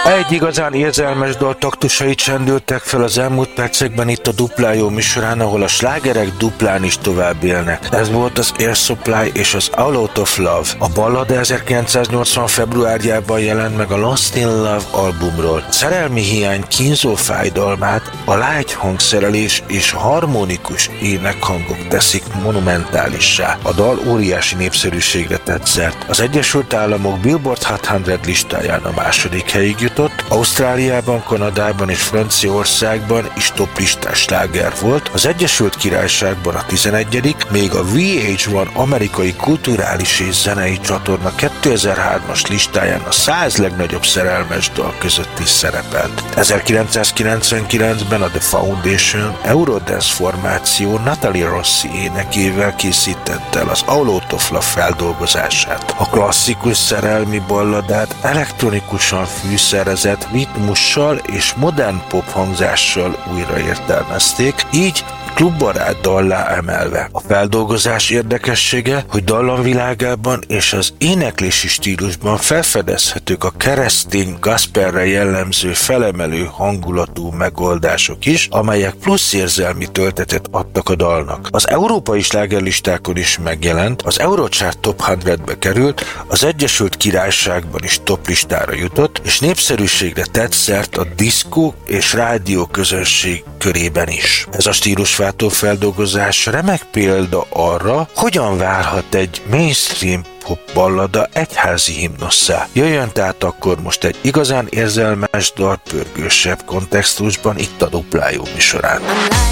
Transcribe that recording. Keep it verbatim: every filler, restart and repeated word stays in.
Egy igazán érzelmes dal taktusai csendültek fel az elmúlt percekben itt a Dupla Jó műsorán, ahol a slágerek duplán is tovább élnek. Ez volt az Air Supply és az All Out of Love. A ballada ezerkilencszáznyolcvan februárjában jelent meg a Lost in Love albumról. Szerelmi hiány kínzó fájdalmát a lágy hangszerelés és harmonikus énekhangok teszik monumentálissá. A dal óriási népszerűségre tett szert. Az Egyesült Államok Billboard Hot száz listáján a második helyig jutott, Ausztráliában, Kanadában és Franciaországban is toplistás sláger volt, az Egyesült Királyságban a tizenegyedik, még a vé há egy amerikai kulturális és zenei csatorna kétezer-hármas listáján a száz legnagyobb szerelmes dal között is szerepelt. ezerkilencszázkilencvenkilencben a The Foundation Eurodance formáció Natalie Rossi énekével készítette el az All Out of Love feldolgozását. A klasszikus szerelmi balladát elektronikusan fűszerezett ritmussal és modern pop hangzással újraértelmezték, így klubbarát dallá emelve. A feldolgozás érdekessége, hogy dallamvilágában és az éneklési stílusban felfedezhetők a keresztény gospelre jellemző felemelő hangulatú megoldások is, amelyek plusz érzelmi töltetet adtak a dalnak. Az európai slágerlistákon is megjelent, az Eurochart Top százbe került, az Egyesült Királyságban is toplistára jutott, és népszerűségre tett szert a diszkó és rádió közönség körében is. Ez a stílusváltó feldolgozás remek példa arra, hogyan válhat egy mainstream pop ballada egyházi himnosszá. Jöjjön tehát akkor most egy igazán érzelmes dal pörgősebb kontextusban itt a Dupla Jó műsorán.